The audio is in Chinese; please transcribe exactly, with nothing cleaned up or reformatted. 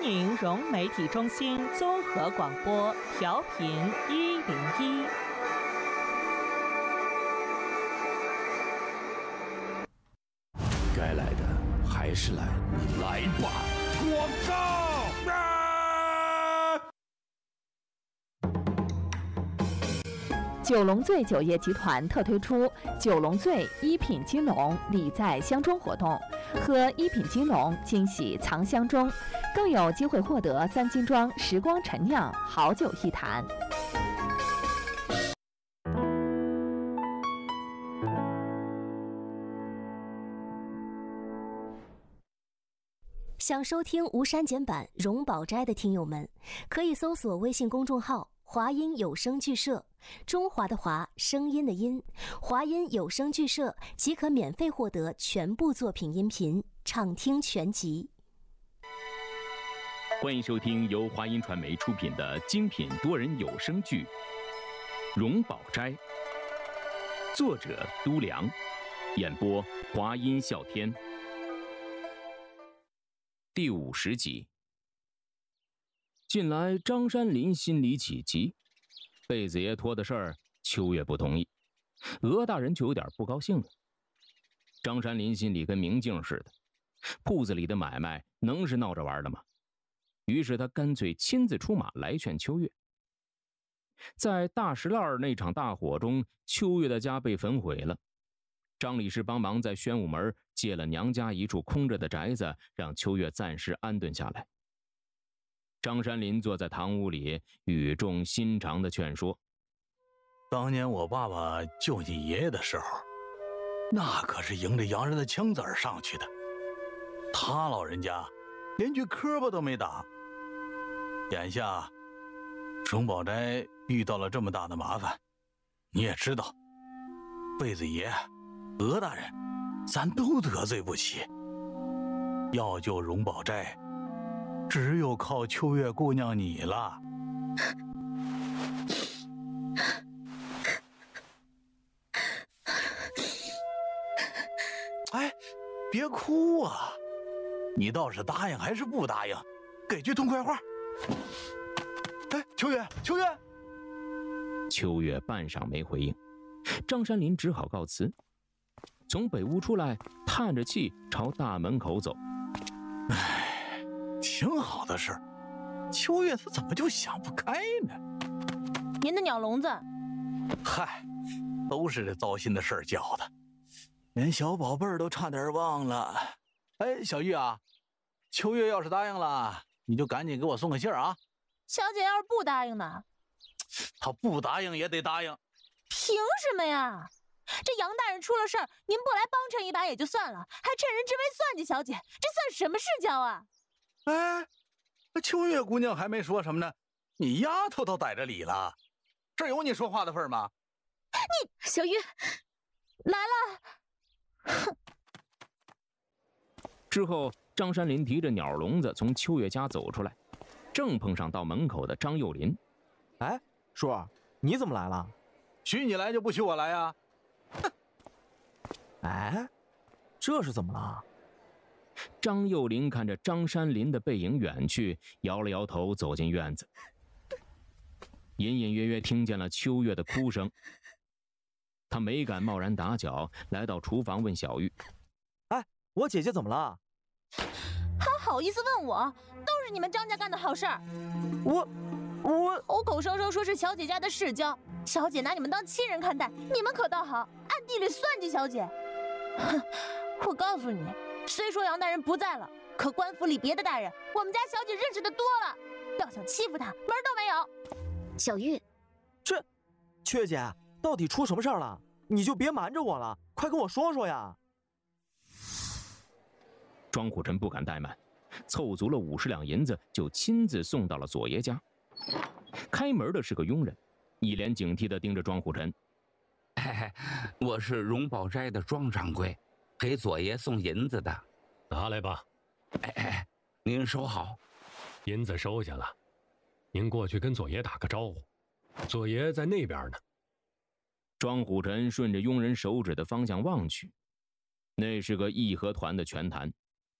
迎融媒体中心综合广播，调频一零一。 该来的还是来，来吧，广告！啊！ 九龙醉酒业集团特推出九龙醉一品金龙礼在箱中活动，喝一品金龙惊喜藏箱中，更有机会获得三金庄时光陈酿好酒一坛。 想收听无删减版《荣宝斋》的听友们，可以搜索微信公众号“华音有声剧社”，中华的华，声音的音，华音有声剧社即可免费获得全部作品音频，畅听全集。 欢迎收听由华音传媒出品的精品多人有声剧《荣宝斋》，作者都良，演播华音笑天。第五十集。近来张山林心里起急，贝子爷托的事儿，秋月不同意，鹅大人就有点不高兴了。张山林心里跟明镜似的，铺子里的买卖能是闹着玩的吗？于是他干脆亲自出马来劝秋月。在大石烂那场大火中，秋月的家被焚毁了。张理事帮忙在宣武门借了娘家一处空着的宅子，让秋月暂时安顿下来。张山林坐在堂屋里，语重心长地劝说： 当年我爸爸救你爷爷的时候，那可是迎着洋人的枪子儿上去的，他老人家连句磕巴都没打。眼下荣宝斋遇到了这么大的麻烦，你也知道，贝子爷、鹅大人咱都得罪不起，要救荣宝斋只有靠秋月姑娘你了。哎，别哭啊，你倒是答应还是不答应？给句痛快话。哎，秋月，秋月。 秋月半晌没回应，张山林只好告辞，从北屋出来，叹着气朝大门口走。 唉，挺好的事儿，秋月他怎么就想不开呢？ 您的鸟笼子， 嗨，都是这糟心的事儿教的，连小宝贝儿都差点忘了。哎，小玉啊，秋月要是答应了，你就赶紧给我送个信儿啊。 小姐要是不答应呢？ 她不答应也得答应。 凭什么呀？这杨大人出了事儿，您不来帮衬一把也就算了，还趁人之危算计小姐，这算什么世交啊？ 哎，秋月姑娘还没说什么呢，你丫头都逮着理了，这有你说话的份吗？ 你小玉来了。哼。 之后，张山林提着鸟笼子从秋月家走出来，正碰上到门口的张幼林。 哎，叔儿，你怎么来了？ 许你来就不许我来呀？ 哼！哎，这是怎么了？ 张幼林看着张山林的背影远去，摇了摇头，走进院子，隐隐约约听见了秋月的哭声。他没敢贸然打搅，来到厨房问小玉： 哎，我姐姐怎么了？ 还好意思问我？都是你们张家干的好事儿。 我我口口声声说是小姐家的世交，小姐拿你们当亲人看待，你们可倒好，暗地里算计小姐。哼，我告诉你，虽说杨大人不在了，可官府里别的大人，我们家小姐认识的多了，要想欺负她，门都没有。 小玉， 这雀姐到底出什么事儿了？你就别瞒着我了，快跟我说说呀！ 庄虎臣不敢怠慢，凑足了五十两银子，就亲自送到了左爷家。开门的是个佣人，一脸警惕地盯着庄虎臣。 哎，我是荣宝斋的庄掌柜，给左爷送银子的。 拿来吧。 哎哎，您收好。 银子收下了，您过去跟左爷打个招呼，左爷在那边呢。 庄虎臣顺着佣人手指的方向望去，那是个义和团的拳坛，